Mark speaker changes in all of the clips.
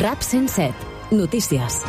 Speaker 1: RAP 107. Notícies.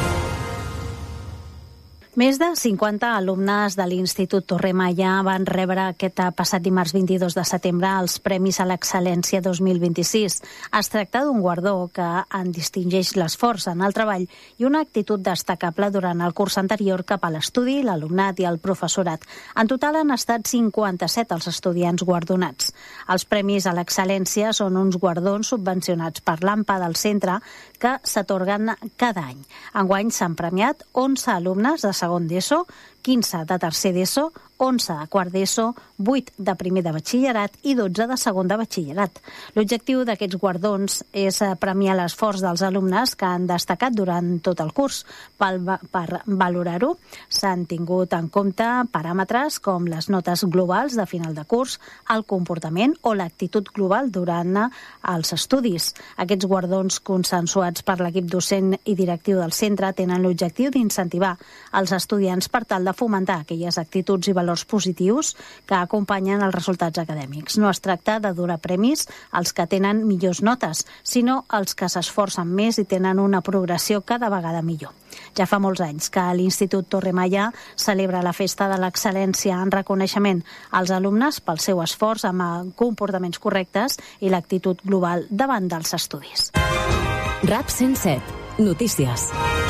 Speaker 2: Més de 50 alumnes de l'Institut Torre Maya van rebre aquest passat dimarts 22 de setembre els Premis a l'Excel·lència 2026. Es tracta d'un guardó que en distingeix l'esforç en el treball i una actitud destacable durant el curs anterior cap a l'estudi, l'alumnat i el professorat. En total han estat 57 els estudiants guardonats. Els Premis a l'Excel·lència són uns guardons subvencionats per l'AMPA del centre que s'atorguen cada any. Enguany s'han premiat 11 alumnes de segon d'ESO, 15 de tercer d'ESO, 11 de quart d'ESO, 8 de primer de batxillerat i 12 de segon de batxillerat. L'objectiu d'aquests guardons és premiar l'esforç dels alumnes que han destacat durant tot el curs. Per valorar-ho, s'han tingut en compte paràmetres com les notes globals de final de curs, el comportament o l'actitud global durant els estudis. Aquests guardons consensuats per l'equip docent i directiu del centre tenen l'objectiu d'incentivar els estudiants per tal de fomentar aquelles actituds i valors positius que acompanyen els resultats acadèmics. No es tracta de donar premis als que tenen millors notes, sinó als que s'esforcen més i tenen una progressió cada vegada millor. Ja fa molts anys que l'Institut Torre Maya celebra la festa de l'excel·lència en reconeixement als alumnes pel seu esforç amb comportaments correctes i l'actitud global davant dels estudis.
Speaker 1: RAP 107. Notícies.